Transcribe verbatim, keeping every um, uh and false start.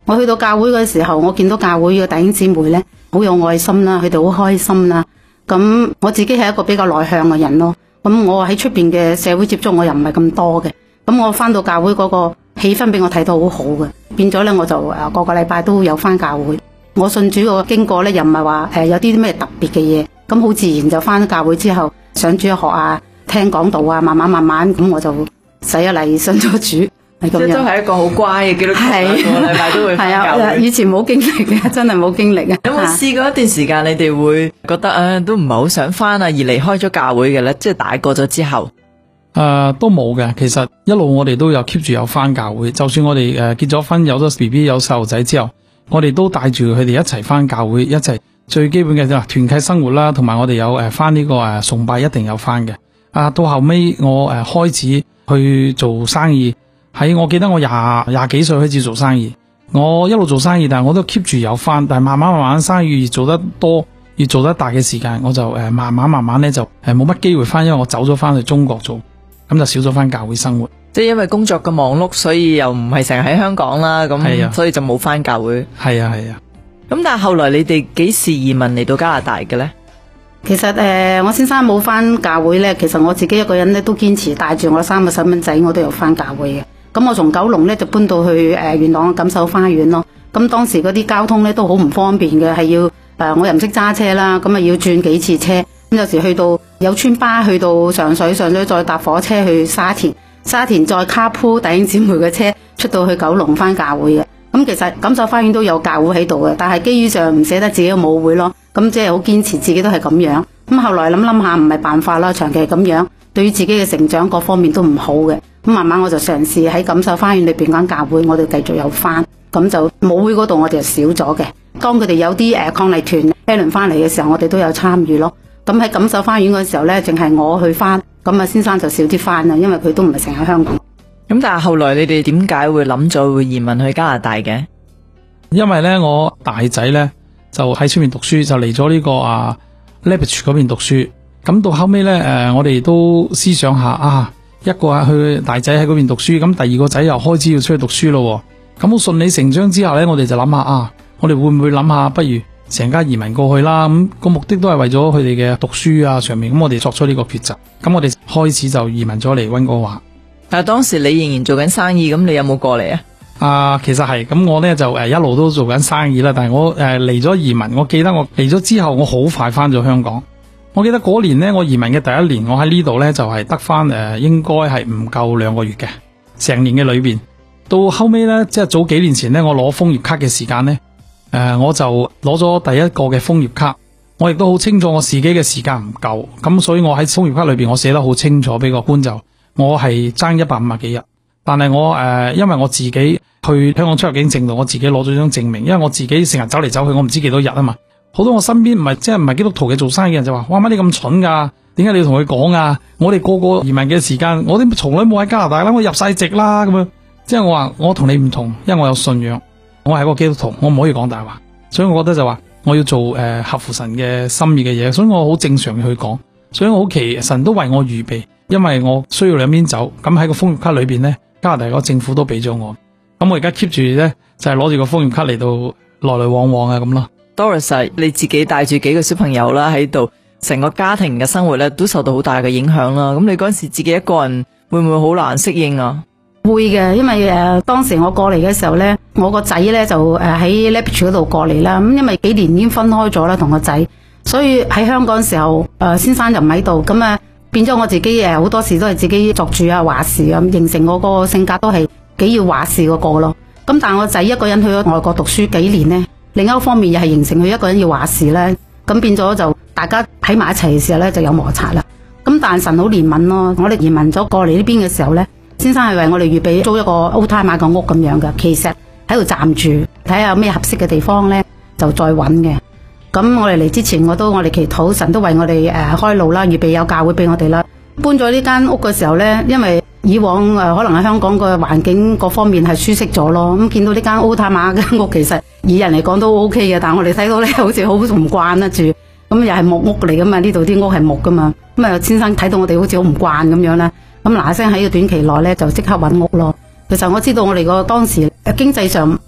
我去到教會嘅時候，我見到教會嘅弟兄姊妹咧，好有愛心啦，佢哋好開心啦。咁我自己係一個比較內向嘅人咯。咁我喺出邊嘅社會接觸我又唔係咁多嘅。咁我翻到教會嗰個氣氛俾我睇到好好嘅，變咗咧我就誒個個禮拜都有翻教會。我信主個經過咧又唔係話誒有啲咩特別嘅嘢，咁好自然就翻教會之後上主日學啊，聽講道啊，慢慢慢慢咁我就洗咗禮信咗主。係咁樣， 即係都係一個好乖嘅基督徒，個禮拜都會返教會。係啊， 以前冇經歷嘅，真係冇經歷嘅。 有冇試過一段時間，你哋會覺得誒都唔係好想返啊，而離開咗教會嘅咧？即係大個咗之後， 誒、呃、都冇嘅。其實一路我哋都有 keep 住有返教會，就算我哋誒結咗婚，有咗 B B 有細路仔之後，我哋都帶住佢哋一齊返教會，一齊最基本嘅就團契生活啦，同埋我哋有誒返呢個誒崇拜一定有返嘅。啊，到後尾我誒開始去做生意。喺我記得我廿廿幾歲開始做生意，我一路做生意，但係我都 keep 住有返，但係慢慢慢慢生意越做得多，越做得大嘅時間，我就誒慢慢慢慢咧就誒冇乜機會返，因為我走咗返去中國做，咁就少咗返教會生活。 即係因為工作嘅忙碌，所以又唔係成日喺香港啦，咁所以就冇返教會。 係啊係啊。 咁但係後來你哋幾時移民嚟到加拿大嘅咧？ 其實誒、呃，我先生冇返教會咧，其實我自己一個人咧都堅持帶住我三個細蚊仔，我都有返教會嘅。咁我從九龍咧就搬到去誒元朗錦繡花園咯。咁當時嗰啲交通咧都好唔方便嘅，係要誒、呃、我又唔識揸車啦，咁啊要轉幾次車。咁有時去到有村巴去到上水，上水再搭火車去沙田，沙田再卡鋪弟兄姊妹嘅車出到去九龍返教會嘅。咁其實錦繡花園都有教會喺度嘅，但係基於上唔捨得自己嘅母會咯，咁即係好堅持自己都係咁樣。咁後來諗諗下唔係辦法啦，長期咁樣對於自己嘅成長各方面都唔好嘅。咁慢慢我就嘗試喺錦繡花園裏邊間教會，我哋繼續有返，咁就母會嗰度我哋就少咗嘅。當佢哋有啲誒抗力團一輪返嚟嘅時候，我哋都有參與咯。咁喺錦繡花園嗰時候咧，淨係我去返，咁啊先生就少啲返啦，因為佢都唔係成日喺香港。 咁但係後來你哋點解會諗咗會移民去加拿大嘅？ 因為咧我大仔咧就喺出面讀書，就嚟咗呢個啊 Lethbridge 嗰邊讀書。咁到後尾咧誒，我哋都思想下啊。一個係去大仔喺嗰邊讀書，咁第二個仔又開始要出去讀書咯。咁好順理成章之後呢，我哋就諗下啊，我哋會唔會諗下，不如成家移民過去啦？咁個目的都係為咗佢哋嘅讀書啊上面。咁我哋作出呢個抉擇。咁我哋開始就移民咗嚟溫哥華。 但係當時你仍然做緊生意，咁你有冇過嚟啊？ 啊，其實係咁，我呢就誒一路都做緊生意啦。但係我誒嚟咗移民，我記得我嚟咗之後，我好快翻咗香港。我記得嗰年呢，我移民嘅第一年，我喺呢度呢，就係得翻誒，應該係唔夠兩個月嘅，成年嘅裏邊。到後尾呢，即係早幾年前呢，我攞楓葉卡嘅時間呢，誒、呃，我就攞咗第一個嘅楓葉卡。我亦都好清楚我自己嘅時間唔夠，咁所以我喺楓葉卡裏邊，我寫得好清楚俾個官就，我係爭一百五十幾日。但係我誒、呃，因為我自己去香港出入境證度，我自己攞咗張證明，因為我自己成日走嚟走去，我唔知幾多日啊嘛。好多我身邊唔係即係唔係基督徒嘅做生意人就話：哇，乜你咁蠢噶？點解你要同佢講啊？我哋個個移民嘅時間，我哋從來冇喺加拿大啦，我入晒籍啦咁樣。即係我話我同你唔同，因為我有信仰，我係個基督徒，我唔可以講大話。所以我覺得就話我要做誒、呃、合乎神嘅心意嘅嘢，所以我好正常去講。所以我好奇神都為我預備，因為我需要兩邊走。咁喺個楓葉卡裏邊呢，加拿大個政府都俾咗我。咁我而家 keep 住咧就係攞住個楓葉卡嚟到來來往往啊咁咯。 Doris， 你自己帶住幾個小朋友啦喺度，成個家庭嘅生活咧都受到好大嘅影響啦。咁你嗰陣時自己一個人會唔會好難適應啊？ 會嘅，因為誒、呃、當時我過嚟嘅時候咧，我個仔咧就誒喺 Lethbridge 嗰度過嚟啦。咁因為幾年已經分開咗啦，同個仔，所以喺香港時候誒、呃、先生就唔喺度，咁啊變咗我自己誒好多時都係自己作主啊話事咁，形成我個性格都係幾要話事嗰個咯。咁但係我仔一個人去咗外國讀書幾年咧。另一方面又係形成佢一個人要話事咧，咁變咗就大家喺埋一齊嘅時候咧就有摩擦啦。咁但神好憐憫咯，我哋移民咗過嚟呢邊嘅時候咧，先生係為我哋預備租一個 old time 買個屋咁樣嘅，其實喺度暫住，睇下有咩合適嘅地方咧就再揾嘅。咁我哋嚟之前我都我哋祈禱神都為我哋誒、呃、開路啦，預備有教會俾我哋啦。搬咗呢間屋嘅時候咧，因為以往誒、呃、可能喺香港個環境各方面係舒適咗咯，咁見到呢間 old time 買嘅屋其實以人嚟講都 OK 嘅，但係我哋睇到咧好似好唔慣得住，咁又係木屋嚟噶嘛，呢度啲屋係木噶嘛，咁啊先生睇到我哋好似好唔慣咁樣啦，咁嗱嗱聲喺個短期內咧就即刻揾屋咯。其實我知道我哋個當時經濟上